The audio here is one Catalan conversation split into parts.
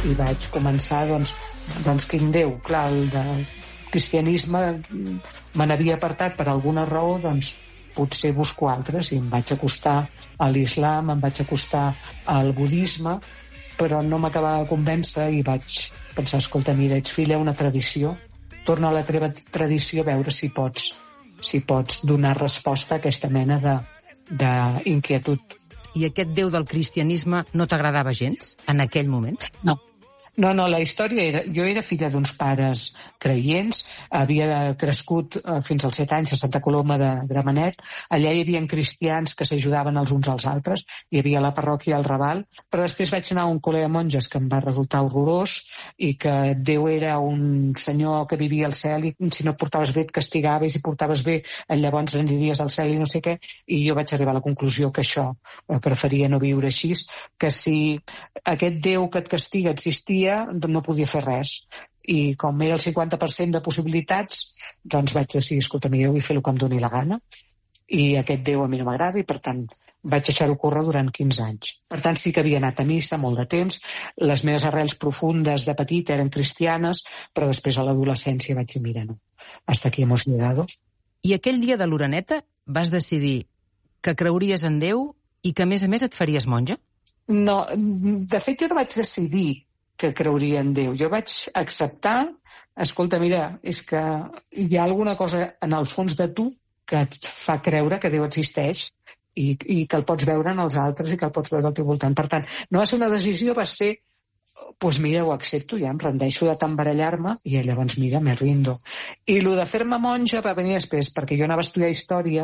i vaig començar, doncs quin Déu? Clar, el de cristianisme me n'havia apartat per alguna raó, doncs potser busco altres, i em vaig acostar a l'islam, em vaig acostar al budisme, però no m'acabava de convèncer i vaig pensar, escolta, mira, ets filla d'una tradició, torna a la teva tradició a veure si pots donar resposta a aquesta mena d'inquietud. I aquest Déu del cristianisme no t'agradava gens en aquell moment? No, la història era... Jo era filla d'uns pares creients, havia crescut fins als 7 anys a Santa Coloma de Gramenet, allà hi havia cristians que s'ajudaven els uns als altres, hi havia la parròquia al Raval, però després vaig anar a un col·le de monges que em va resultar horrorós i que Déu era un senyor que vivia al cel i si no portaves bé et castigava i si portaves bé llavors aniries al cel i no sé què, i jo vaig arribar a la conclusió que això preferia no viure així, que si aquest Déu que et castiga existia no podia fer res, i com era el 50% de possibilitats, doncs vaig decidir, escolta, jo vull fer el que em doni la gana, i aquest Déu a mi no m'agrada, i per tant vaig deixar-ho córrer durant 15 anys. Per tant sí que havia anat a missa molt de temps, les meves arrels profundes de petit eren cristianes, però després a l'adolescència vaig dir, mira, no, hasta aquí hemos llegado. I aquell dia de l'Oreneta vas decidir que creuries en Déu i que a més et faries monja? No, de fet jo no vaig decidir que creuria en Déu. Jo vaig acceptar, escolta, mira, és que hi ha alguna cosa en el fons de tu que et fa creure que Déu existeix i que el pots veure en els altres i que el pots veure al teu voltant. Per tant, no va ser una decisió, va ser, doncs mira, ho accepto, ja em rendeixo de tant barallar-me i llavors, mira, me rindo. I el de fer-me monja va venir després, perquè jo anava a estudiar història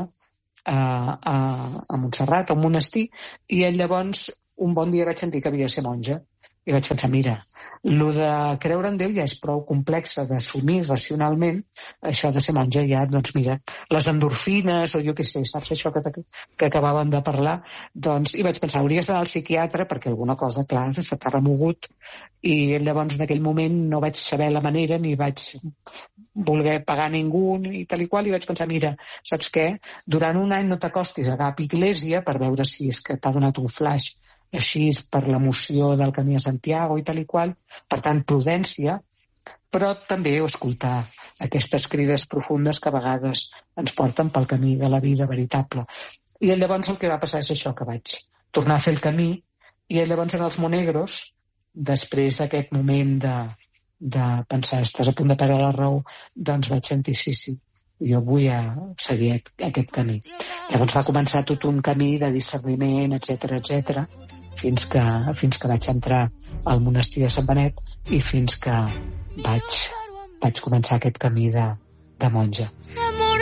a Montserrat, a un monestir, i llavors un bon dia vaig sentir que havia de ser monja. I vaig pensar, mira, el de creure en Déu ja és prou complexa d'assumir racionalment, això de ser monja ja, doncs mira, les endorfines o jo què sé, saps això que acabàvem de parlar, doncs, i vaig pensar, hauries d'anar al psiquiatre perquè alguna cosa, clar, se t'ha remogut, i llavors en aquell moment no vaig saber la manera ni vaig voler pagar ningú i tal i qual, i vaig pensar, mira, saps què? Durant un any no t'acostis a cap església per veure si és que t'ha donat un flash així per l'emoció del camí a Santiago i tal i qual, per tant, prudència, però també escoltar aquestes crides profundes que a vegades ens porten pel camí de la vida veritable. I llavors el que va passar és això, que vaig tornar a fer el camí, i llavors en els Monegros, després d'aquest moment de pensar, estàs a punt de perdre la raó, doncs vaig sentir, sí, jo vull seguir aquest camí. Llavors va començar tot un camí de discerniment, etc, fins que vaig entrar al monestir de Sant Benet i fins que vaig començar aquest camí de monja.